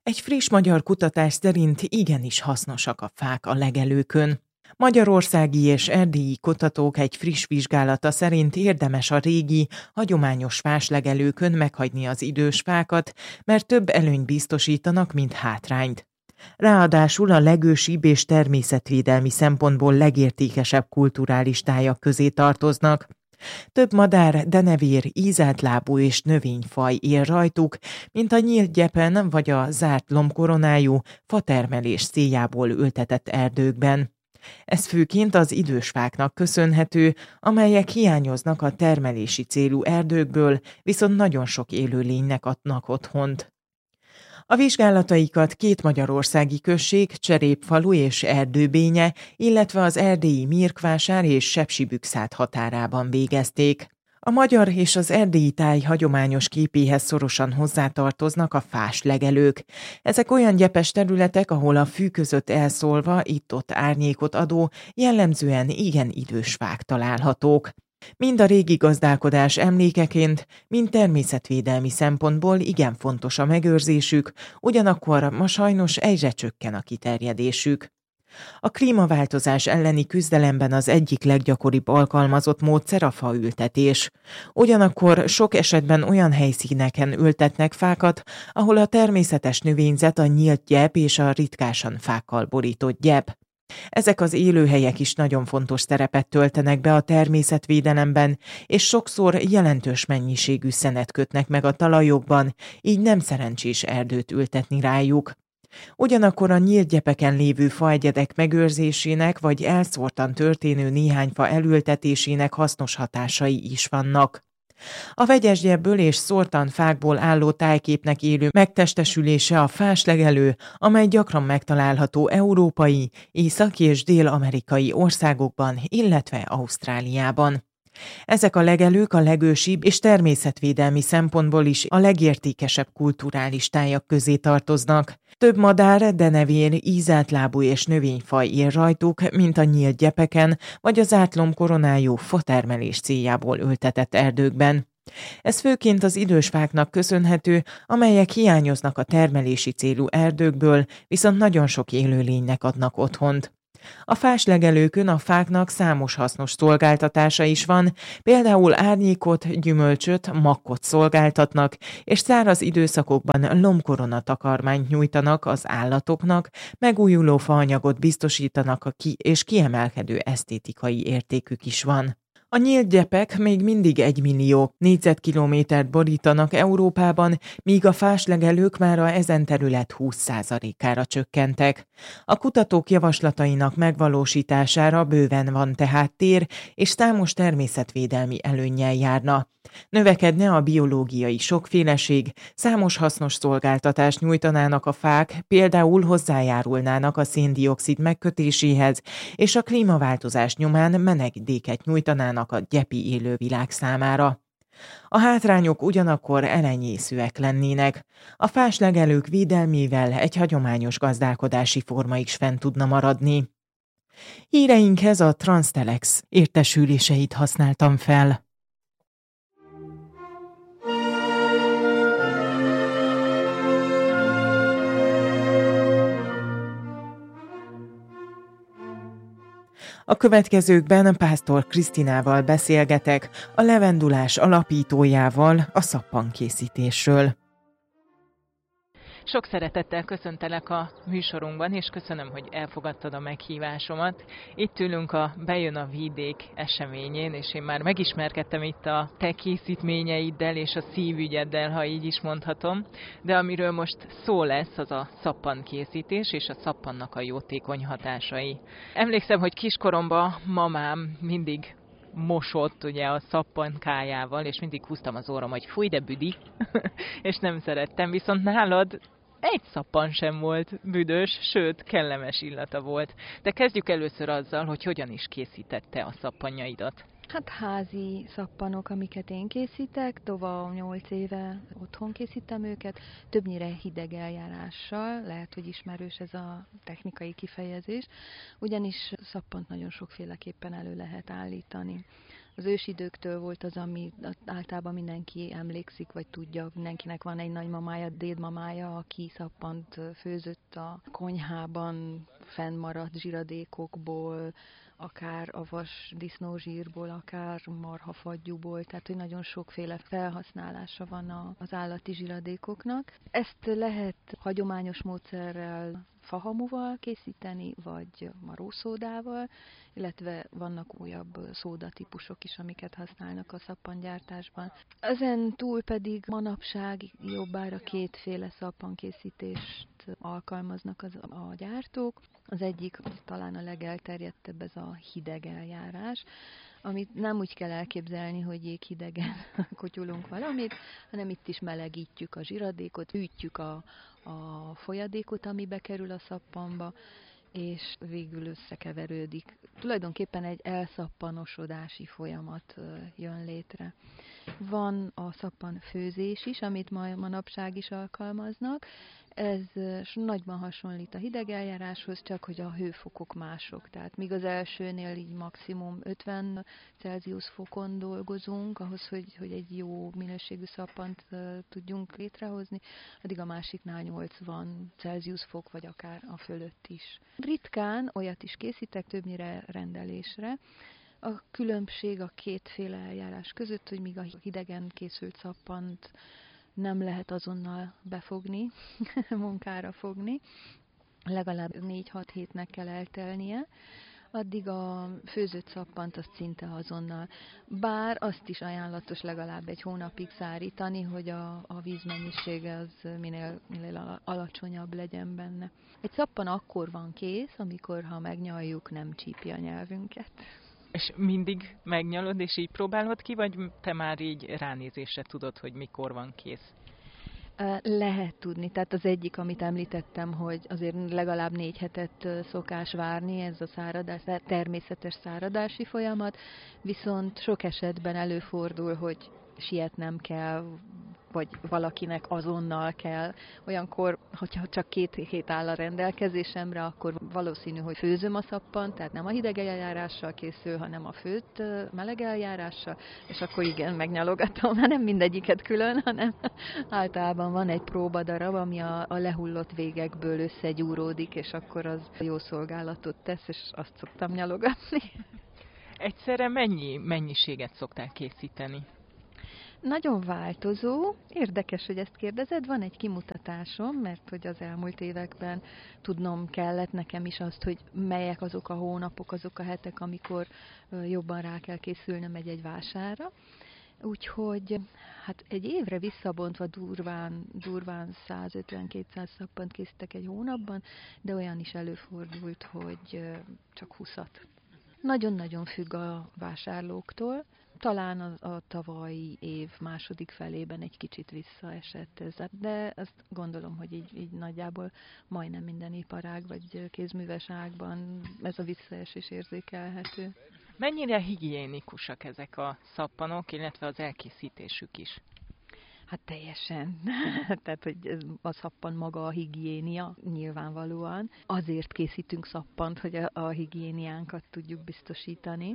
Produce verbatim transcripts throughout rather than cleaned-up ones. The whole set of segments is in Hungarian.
Egy friss magyar kutatás szerint igenis hasznosak a fák a legelőkön. Magyarországi és erdélyi kutatók egy friss vizsgálata szerint érdemes a régi, hagyományos fáslegelőkön meghagyni az idős fákat, mert több előnyt biztosítanak, mint hátrányt. Ráadásul a legősibb és természetvédelmi szempontból legértékesebb kulturális tájak közé tartoznak. Több madár, denevér, ízeltlábú és növényfaj él rajtuk, mint a nyílt gyepen vagy a zárt lombkoronájú, fatermelés céljából ültetett erdőkben. Ez főként az idős fáknak köszönhető, amelyek hiányoznak a termelési célú erdőkből, viszont nagyon sok élőlénynek adnak otthont. A vizsgálataikat két magyarországi község, Cserépfalu és Erdőbénye, illetve az erdélyi Mirkvásár és Sepsibykszát határában végezték. A magyar és az erdélyi táj hagyományos képéhez szorosan hozzátartoznak a fáslegelők. Ezek olyan gyepes területek, ahol a fű között elszólva itt-ott árnyékot adó, jellemzően igen idős fák találhatók. Mind a régi gazdálkodás emlékeként, mind természetvédelmi szempontból igen fontos a megőrzésük, ugyanakkor ma sajnos egyre csökken a kiterjedésük. A klímaváltozás elleni küzdelemben az egyik leggyakoribb alkalmazott módszer a faültetés. Ugyanakkor sok esetben olyan helyszíneken ültetnek fákat, ahol a természetes növényzet a nyílt gyep és a ritkásan fákkal borított gyep. Ezek az élőhelyek is nagyon fontos szerepet töltenek be a természetvédelemben, és sokszor jelentős mennyiségű szenet kötnek meg a talajokban, így nem szerencsés erdőt ültetni rájuk. Ugyanakkor a nyílt gyepeken lévő faegyedek megőrzésének vagy elszórtan történő néhány fa elültetésének hasznos hatásai is vannak. A vegyes gyebből és szórtan fákból álló tájképnek élő megtestesülése a fáslegelő, amely gyakran megtalálható európai, északi és dél-amerikai országokban, illetve Ausztráliában. Ezek a legelők a legősibb és természetvédelmi szempontból is a legértékesebb kulturális tájak közé tartoznak. Több madár, denevér, ízeltlábú és növényfaj él rajtuk, mint a nyílt gyepeken vagy az átlom koronájú fatermelés céljából ültetett erdőkben. Ez főként az idős fáknak köszönhető, amelyek hiányoznak a termelési célú erdőkből, viszont nagyon sok élőlénynek adnak otthont. A fáslegelőkön a fáknak számos hasznos szolgáltatása is van, például árnyékot, gyümölcsöt, makkot szolgáltatnak, és száraz időszakokban lombkorona takarmányt nyújtanak az állatoknak, megújuló faanyagot biztosítanak a ki- és kiemelkedő esztétikai értékük is van. A nyílt gyepek még mindig egy millió négyzetkilométert borítanak Európában, míg a fáslegelők már a ezen terület húsz százalékára csökkentek. A kutatók javaslatainak megvalósítására bőven van tehát tér, és számos természetvédelmi előnnyel járna. Növekedne a biológiai sokféleség, számos hasznos szolgáltatást nyújtanának a fák, például hozzájárulnának a szén-dioxid megkötéséhez, és a klímaváltozás nyomán menedéket nyújtanának a gyepi élővilág számára. A hátrányok ugyanakkor elenyészőek lennének. A fáslegelők védelmével egy hagyományos gazdálkodási forma is fenn tudna maradni. Híreinkhez a Transtelex értesüléseit használtam fel. A következőkben Pásztor Krisztinával beszélgetek, a levendulás alapítójával a szappankészítésről. Sok szeretettel köszöntelek a műsorunkban, és köszönöm, hogy elfogadtad a meghívásomat. Itt ülünk a Bejön a Vidék eseményén, és én már megismerkedtem itt a te készítményeiddel és a szívügyeddel, ha így is mondhatom. De amiről most szó lesz, az a szappankészítés és a szappannak a jótékony hatásai. Emlékszem, hogy kiskoromban mamám mindig mosott ugye a szappankájával, és mindig húztam az orrom, hogy fúj, de büdi, és nem szerettem, viszont nálad egy szappan sem volt büdös, sőt, kellemes illata volt. De kezdjük először azzal, hogy hogyan is készítette a szappanjaidat. Hát házi szappanok, amiket én készítek, tova nyolc éve otthon készítem őket, többnyire hideg eljárással, lehet, hogy ismerős ez a technikai kifejezés, ugyanis szappant nagyon sokféleképpen elő lehet állítani. Az ősidőktől volt az, ami általában mindenki emlékszik, vagy tudja, mindenkinek van egy nagymamája, dédmamája, aki szappant főzött a konyhában, fennmaradt zsiradékokból, akár a vas disznózsírból, akár marhafagyúból, tehát hogy nagyon sokféle felhasználása van az állati zsiradékoknak. Ezt lehet hagyományos módszerrel, fahamuval készíteni, vagy marószódával, illetve vannak újabb szódatípusok is, amiket használnak a szappangyártásban. Ezen túl pedig manapság jobbára kétféle szappankészítést alkalmaznak az, a gyártók. Az egyik, talán a legelterjedtebb, ez a hideg eljárás, amit nem úgy kell elképzelni, hogy jéghidegen kotyulunk valamit, hanem itt is melegítjük a zsiradékot, hűtjük a, a folyadékot, ami bekerül a szappanba, és végül összekeverődik. Tulajdonképpen egy elszappaноsodási folyamat jön létre. Van a szappanfőzés is, amit ma manapság is alkalmaznak. Ez nagyban hasonlít a hideg eljáráshoz, csak hogy a hőfokok mások. Tehát míg az elsőnél így maximum ötven Celsius fokon dolgozunk, ahhoz, hogy, hogy egy jó minőségű szappant uh, tudjunk létrehozni, addig a másiknál nyolcvan Celsius fok, vagy akár a fölött is. Ritkán olyat is készítek, többnyire rendelésre. A különbség a kétféle eljárás között, hogy míg a hidegen készült szappant nem lehet azonnal befogni, munkára fogni, legalább négy-hat hétnek kell eltelnie, addig a főzött szappant azt szinte azonnal. Bár azt is ajánlatos legalább egy hónapig szárítani, hogy a, a vízmennyisége az minél, minél alacsonyabb legyen benne. Egy szappan akkor van kész, amikor ha megnyaljuk, nem csípi a nyelvünket. És mindig megnyalod, és így próbálod ki, vagy te már így ránézésre tudod, hogy mikor van kész? Lehet tudni. Tehát az egyik, amit említettem, hogy azért legalább négy hetet szokás várni, ez a száradás, természetes száradási folyamat, viszont sok esetben előfordul, hogy sietnem kell, vagy valakinek azonnal kell. Olyankor, hogyha csak két hét áll a rendelkezésemre, akkor valószínű, hogy főzöm a szappant, tehát nem a hideg eljárással készül, hanem a főtt meleg eljárással, és akkor igen, megnyalogatom, hát nem mindegyiket külön, hanem általában van egy próbadarab, ami a, a lehullott végekből összegyúródik, és akkor az jó szolgálatot tesz, és azt szoktam nyalogatni. Egyszerre mennyi mennyiséget szoktál készíteni? Nagyon változó. Érdekes, hogy ezt kérdezed. Van egy kimutatásom, mert hogy az elmúlt években tudnom kellett nekem is azt, hogy melyek azok a hónapok, azok a hetek, amikor jobban rá kell készülnöm egy-egy vásárra. Úgyhogy hát egy évre visszabontva durván, durván százötven-kétszáz szappant készítek egy hónapban, de olyan is előfordult, hogy csak húszat. Nagyon-nagyon függ a vásárlóktól. Talán a, a tavalyi év második felében egy kicsit visszaesett ez, de azt gondolom, hogy így, így nagyjából majdnem minden iparág vagy kézműves ágban ez a visszaesés érzékelhető. Mennyire higiénikusak ezek a szappanok, illetve az elkészítésük is? Hát teljesen. Tehát, hogy a szappan maga a higiénia nyilvánvalóan. Azért készítünk szappant, hogy a, a higiéniánkat tudjuk biztosítani.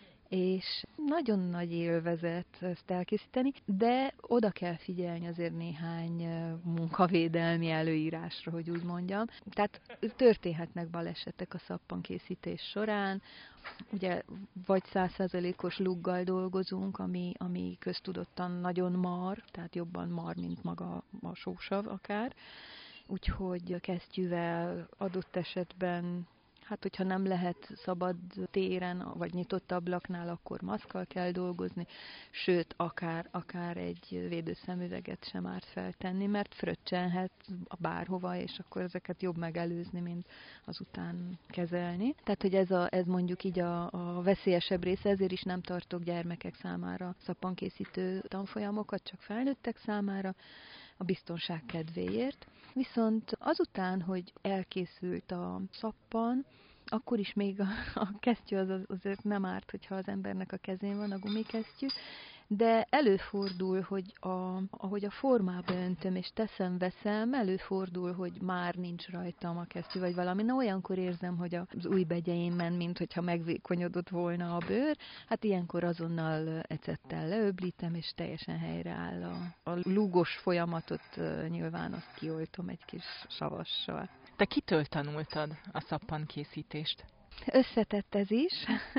És nagyon nagy élvezet ezt elkészíteni, de oda kell figyelni azért néhány munkavédelmi előírásra, hogy úgy mondjam. Tehát történhetnek balesetek a szappankészítés során, ugye vagy száz százalékos luggal dolgozunk, ami, ami köztudottan nagyon mar, tehát jobban mar, mint maga a sósav akár. Úgyhogy kesztyűvel adott esetben, hát, hogyha nem lehet szabad téren, vagy nyitott ablaknál, akkor maszkkal kell dolgozni, sőt, akár, akár egy védőszemüveget sem árt feltenni, mert fröccsenhet bárhova, és akkor ezeket jobb megelőzni, mint azután kezelni. Tehát, hogy ez, a, ez mondjuk így a, a veszélyesebb része, ezért is nem tartok gyermekek számára szappankészítő tanfolyamokat, csak felnőttek számára, a biztonság kedvéért. Viszont azután, hogy elkészült a szappan, akkor is még a, a kesztyű az, az azért nem árt, hogyha az embernek a kezén van a gumikesztyű. de előfordul, hogy a, ahogy a formába öntöm és teszem-veszem, előfordul, hogy már nincs rajtam a kesztyű, vagy valami. Na, olyankor érzem, hogy az új begyeimben, mint hogyha megvékonyodott volna a bőr, hát ilyenkor azonnal ecettel leöblítem, és teljesen helyreáll a, a lúgos folyamatot, nyilván azt kioltom egy kis savassal. Te kitől tanultad a szappankészítést? Összetett ez is.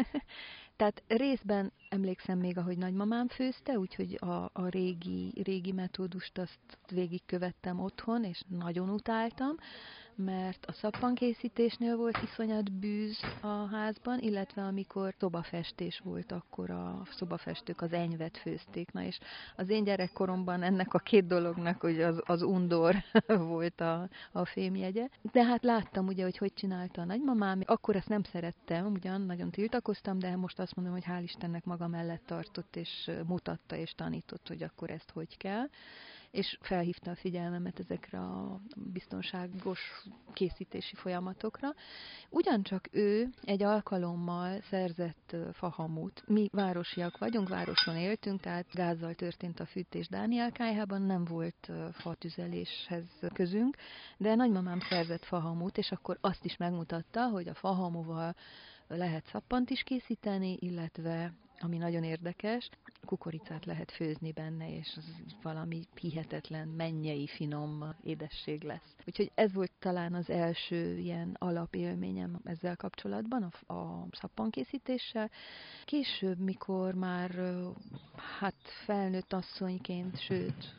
Tehát részben emlékszem még, ahogy nagymamám főzte, úgyhogy a, a régi, régi metódust azt végigkövettem otthon, és nagyon utáltam, mert a szappankészítésnél volt iszonyat bűz a házban, illetve amikor szobafestés volt, akkor a szobafestők az enyvet főzték. Na és az én gyerekkoromban ennek a két dolognak hogy az, az undor volt a, a fémjegye. De hát láttam ugye, hogy hogy csinálta a nagymamám. Akkor ezt nem szerettem, ugyan nagyon tiltakoztam, de most azt mondom, hogy hál' Istennek maga mellett tartott, és mutatta, és tanított, hogy akkor ezt hogy kell. És felhívta a figyelmemet ezekre a biztonságos készítési folyamatokra. Ugyancsak ő egy alkalommal szerzett fahamut. Mi városiak vagyunk, városon éltünk, tehát gázzal történt a fűtés Dánielkájhában, nem volt fatüzeléshez közünk, de nagymamám szerzett fahamut, és akkor azt is megmutatta, hogy a fahamuval lehet szappant is készíteni, illetve ami nagyon érdekes, kukoricát lehet főzni benne, és az valami hihetetlen, mennyei, finom édesség lesz. Úgyhogy ez volt talán az első ilyen alapélményem ezzel kapcsolatban, a, a szappankészítéssel. Később, mikor már hát felnőtt asszonyként, sőt,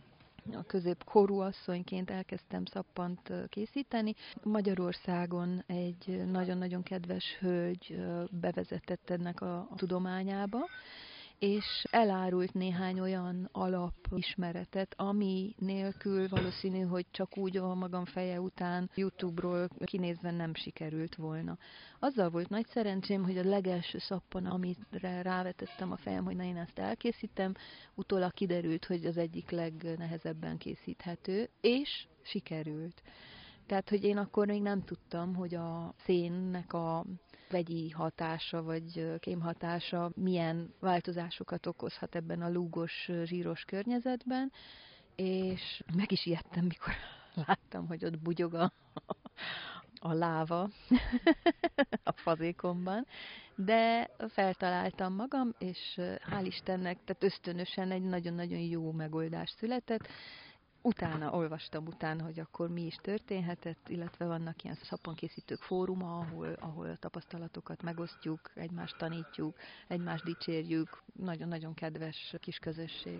a középkorú asszonyként elkezdtem szappant készíteni. Magyarországon egy nagyon-nagyon kedves hölgy bevezetett ennek a tudományába, és elárult néhány olyan alapismeretet, ami nélkül valószínű, hogy csak úgy a magam feje után YouTube-ról kinézve nem sikerült volna. Azzal volt nagy szerencsém, hogy a legelső szappan, amire rávetettem a fejem, hogy na én ezt elkészítem, utólag kiderült, hogy az egyik legnehezebben készíthető, és sikerült. Tehát, hogy én akkor még nem tudtam, hogy a szénnek a vegyi hatása, vagy kémhatása milyen változásokat okozhat ebben a lúgos, zsíros környezetben, és meg is ijedtem, mikor láttam, hogy ott bugyog a, a láva a fazékomban, de feltaláltam magam, és hál' Istennek, tehát ösztönösen egy nagyon-nagyon jó megoldás született. Utána olvastam utána, hogy akkor mi is történhetett, illetve vannak ilyen szappankészítők fóruma, ahol, ahol a tapasztalatokat megosztjuk, egymást tanítjuk, egymást dicsérjük, nagyon-nagyon kedves kis közösség.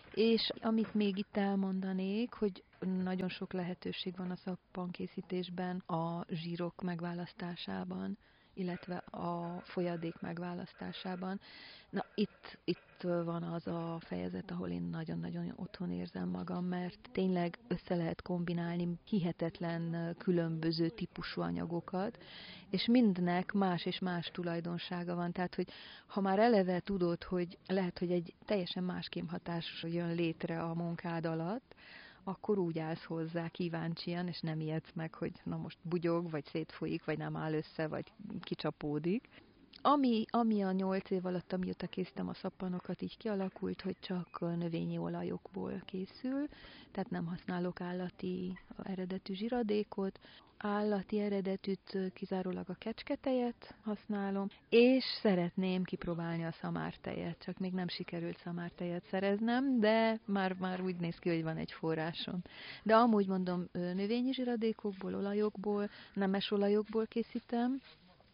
És amit még itt elmondanék, hogy nagyon sok lehetőség van a szappankészítésben, a zsírok megválasztásában, illetve a folyadék megválasztásában. Na, itt, itt van az a fejezet, ahol én nagyon-nagyon otthon érzem magam, mert tényleg össze lehet kombinálni hihetetlen különböző típusú anyagokat, és mindnek más és más tulajdonsága van. Tehát, hogy ha már eleve tudod, hogy lehet, hogy egy teljesen más kémhatás jön létre a munkád alatt, akkor úgy állsz hozzá kíváncsian, és nem ijedsz meg, hogy na most bugyog, vagy szétfolyik, vagy nem áll össze, vagy kicsapódik. Ami, ami a nyolc év alatt, amióta készítem a szappanokat, így kialakult, hogy csak növényi olajokból készül, tehát nem használok állati eredetű zsiradékot, állati eredetűt kizárólag a kecsketejet használom, és szeretném kipróbálni a szamártejet, csak még nem sikerült szamártejet szereznem, de már, már úgy néz ki, hogy van egy forrásom. De amúgy mondom, növényi zsiradékokból, olajokból, nemes olajokból készítem,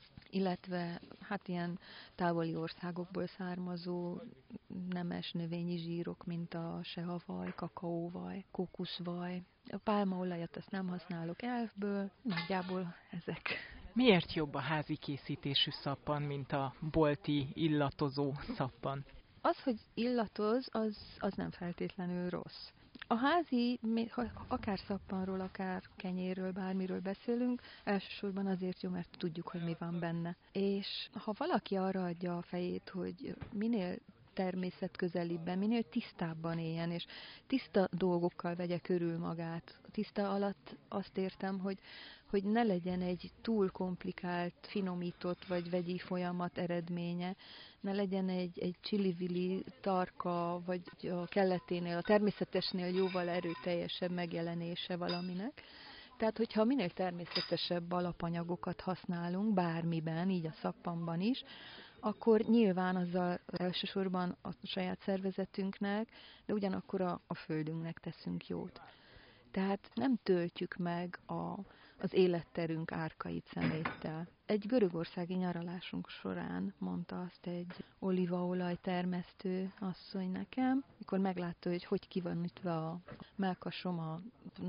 illetve hát ilyen távoli országokból származó nemes növényi zsírok, mint a sehavaj, kakaóvaj, kókuszvaj. A pálmaolajat azt nem használok elfből, nagyjából ezek. Miért jobb a házi készítésű szappan, mint a bolti illatozó szappan? Az, hogy illatoz, az, az nem feltétlenül rossz. A házi, akár szappanról, akár kenyérről, bármiről beszélünk, elsősorban azért jó, mert tudjuk, hogy mi van benne. És ha valaki arra adja a fejét, hogy minél természet közelibben, minél tisztábban éljen, és tiszta dolgokkal vegye körül magát. Tiszta alatt azt értem, hogy, hogy ne legyen egy túl komplikált, finomított vagy vegyi folyamat eredménye, ne legyen egy, egy csili-vili tarka, vagy a kelleténél, a természetesnél jóval erőteljesebb megjelenése valaminek. Tehát, hogyha minél természetesebb alapanyagokat használunk, bármiben, így a szappanban is, akkor nyilván azzal elsősorban a saját szervezetünknek, de ugyanakkor a, a földünknek teszünk jót. Tehát nem töltjük meg a, az életterünk árkait szeméttel. Egy görögországi nyaralásunk során mondta azt egy olívaolaj termesztő asszony nekem, mikor meglátta, hogy hogy ki van ütve a mellkasom a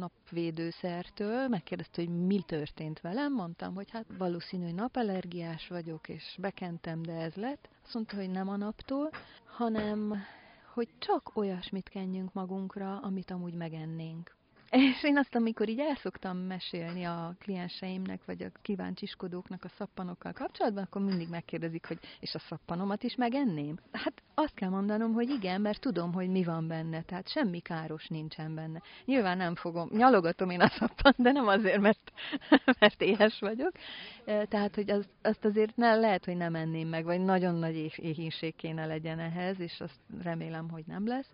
napvédőszertől, megkérdezte, hogy mi történt velem, mondtam, hogy hát valószínű, hogy napallergiás vagyok, és bekentem, de ez lett. Azt mondta, hogy nem a naptól, hanem hogy csak olyasmit kenjünk magunkra, amit amúgy megennénk. És én azt, amikor így el szoktam mesélni a klienseimnek, vagy a kíváncsiskodóknak a szappanokkal kapcsolatban, akkor mindig megkérdezik, hogy és a szappanomat is megenném? Hát azt kell mondanom, hogy igen, mert tudom, hogy mi van benne, tehát semmi káros nincsen benne. Nyilván nem fogom, nyalogatom én a szappant, de nem azért, mert, mert éhes vagyok. Tehát, hogy az, azt azért ne, lehet, hogy nem enném meg, vagy nagyon nagy éhínség kéne legyen ehhez, és azt remélem, hogy nem lesz.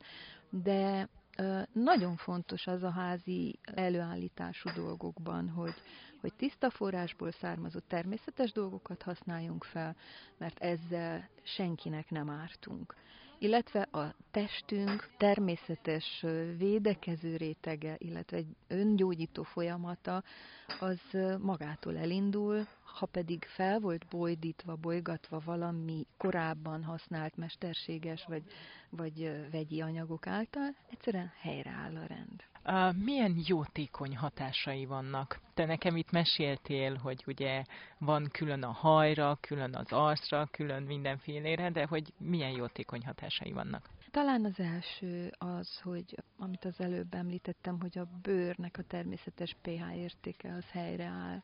De nagyon fontos az a házi előállítású dolgokban, hogy, hogy tiszta forrásból származó természetes dolgokat használjunk fel, mert ezzel senkinek nem ártunk. Illetve a testünk természetes védekező rétege, illetve egy öngyógyító folyamata, az magától elindul, ha pedig fel volt bojdítva, bolygatva valami korábban használt mesterséges vagy, vagy vegyi anyagok által, egyszerűen helyreáll a rend. Uh, milyen jótékony hatásai vannak? Te nekem itt meséltél, hogy ugye van külön a hajra, külön az arcra, külön mindenfélére, de hogy milyen jótékony hatásai vannak? Talán az első az, hogy amit az előbb említettem, hogy a bőrnek a természetes pH értéke az helyreáll.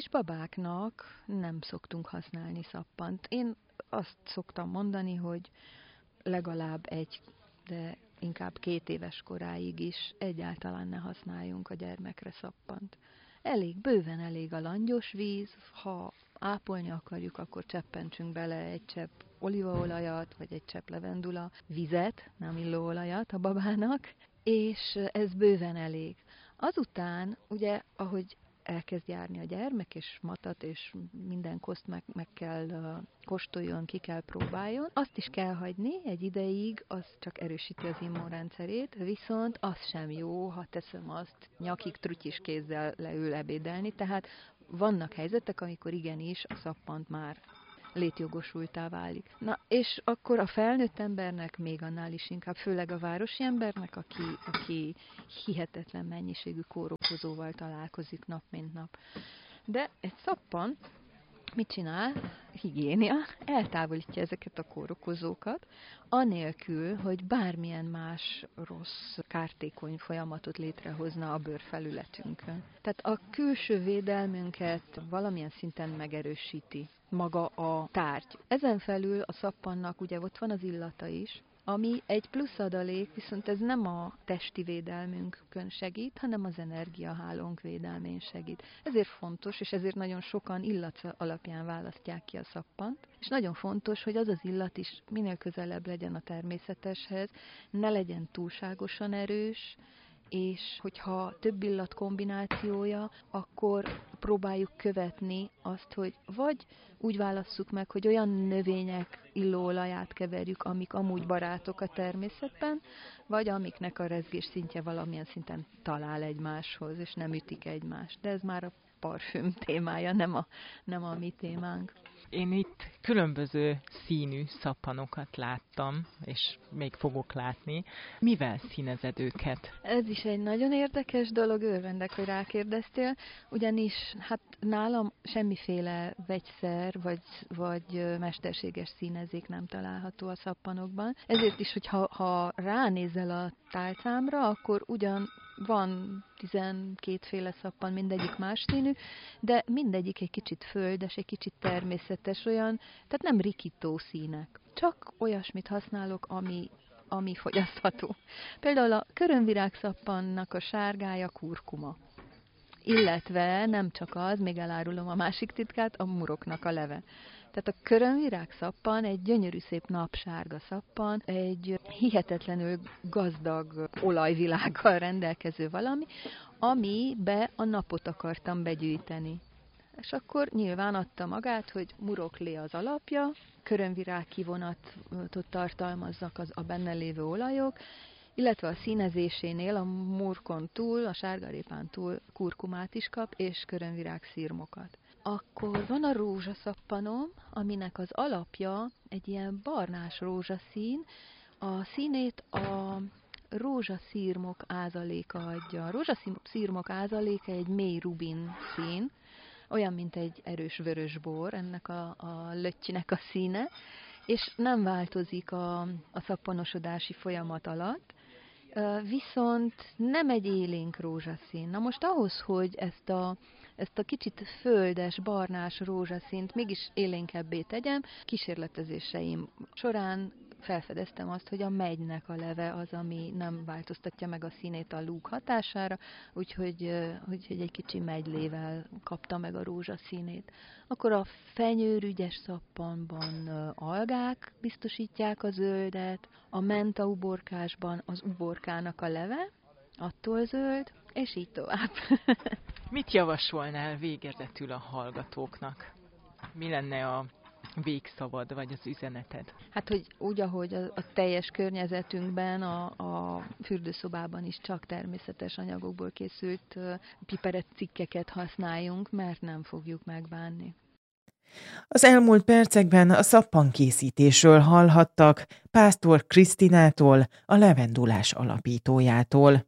Kisbabáknak nem szoktunk használni szappant. Én azt szoktam mondani, hogy legalább egy, de inkább két éves koráig is egyáltalán ne használjunk a gyermekre szappant. Elég, bőven elég a langyos víz, ha ápolni akarjuk, akkor cseppentsünk bele egy csepp olívaolajat, vagy egy csepp levendula vizet, nem illóolajat a babának, és ez bőven elég. Azután, ugye, ahogy elkezd járni a gyermek, és matat, és minden koszt meg, meg kell uh, kóstoljon, ki kell próbáljon. Azt is kell hagyni egy ideig, az csak erősíti az immunrendszerét, viszont az sem jó, ha teszem azt, nyakig trutyis kézzel leül ebédelni, tehát vannak helyzetek, amikor igenis a szappant már létjogosultá válik. Na, és akkor a felnőtt embernek még annál is inkább, főleg a városi embernek, aki, aki hihetetlen mennyiségű kórokozóval találkozik nap mint nap. De egy szappan mit csinál? Higiénia, eltávolítja ezeket a kórokozókat, anélkül, hogy bármilyen más rossz, kártékony folyamatot létrehozna a bőrfelületünkön. Tehát a külső védelmünket valamilyen szinten megerősíti maga a tárgy. Ezen felül a szappannak ugye ott van az illata is, ami egy plusz adalék, viszont ez nem a testi védelmünkön segít, hanem az energiahálónk védelmén segít. Ezért fontos, és ezért nagyon sokan illat alapján választják ki a szappant, és nagyon fontos, hogy az az illat is minél közelebb legyen a természeteshez, ne legyen túlságosan erős, és hogyha több illat kombinációja, akkor próbáljuk követni azt, hogy vagy úgy válasszuk meg, hogy olyan növények illóolaját keverjük, amik amúgy barátok a természetben, vagy amiknek a rezgés szintje valamilyen szinten talál egymáshoz, és nem ütik egymást. De ez már a parfüm témája, nem a, nem a mi témánk. Én itt különböző színű szappanokat láttam, és még fogok látni. Mivel színezed őket? Ez is egy nagyon érdekes dolog, örvendek, hogy rákérdeztél, ugyanis hát nálam semmiféle vegyszer vagy, vagy mesterséges színezék nem található a szappanokban. Ezért is, hogy ha, ha ránézel a tálcámra, akkor ugyan van tizenkétféle szappan, mindegyik más színű, de mindegyik egy kicsit földes, egy kicsit természetes, olyan, tehát nem rikító színek. csak olyasmit használok, ami, ami fogyasztható. Például a körömvirágszappannak a sárgája kurkuma. Illetve nem csak az, még elárulom a másik titkát, a muroknak a leve. Tehát a körömvirág szappan egy gyönyörű szép napsárga szappan, egy hihetetlenül gazdag olajvilággal rendelkező valami, amibe a napot akartam begyűjteni. És akkor nyilván adta magát, hogy muroklé az alapja, körömvirág kivonatot tartalmazzak az, a benne lévő olajok, illetve a színezésénél a murkon túl, a sárgarépán túl kurkumát is kap, és körömvirág szirmokat. Akkor van a rózsaszappanom, aminek az alapja egy ilyen barnás rózsaszín, a színét a rózsaszírmok ázaléka adja. A rózsaszírmok ázaléka egy mély rubin szín, olyan, mint egy erős vörösbor, ennek a, a löttyinek a színe, és nem változik a, a szappanosodási folyamat alatt, viszont nem egy élénk rózsaszín. Na most ahhoz, hogy ezt a, ezt a kicsit földes, barnás rózsaszínt mégis élénkebbé tegyem, kísérletezéseim során felfedeztem azt, hogy a megynek a leve az, ami nem változtatja meg a színét a lúg hatására, úgyhogy, úgyhogy egy kicsi megylével kapta meg a rózsaszínét. Akkor a fenyőrügyes szappanban algák biztosítják a zöldet, a menta uborkásban az uborkának a leve, attól zöld, és így tovább. Mit javasolnál végezetül a hallgatóknak? Mi lenne a végszavad, vagy az üzeneted? Hát, hogy úgy, ahogy a, a teljes környezetünkben, a, a fürdőszobában is csak természetes anyagokból készült uh, piperet cikkeket használjunk, mert nem fogjuk megbánni. Az elmúlt percekben a szappankészítésről hallhattak Pásztor Krisztinától, a Levendulás alapítójától.